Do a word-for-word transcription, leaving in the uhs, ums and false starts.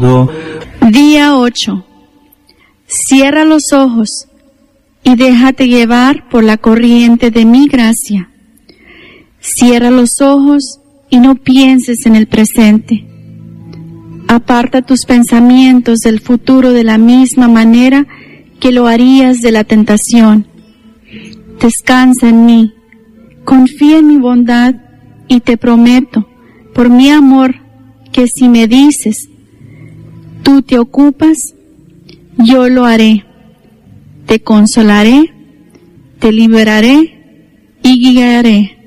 todo. Día ocho. Cierra los ojos y déjate llevar por la corriente de mi gracia. Cierra los ojos y no pienses en el presente. Aparta tus pensamientos del futuro de la misma manera que lo harías de la tentación. Descansa en mí, confía en mi bondad y te prometo, por mi amor, que si me dices, tú te ocupas, yo lo haré. Te consolaré, te liberaré y guiaré.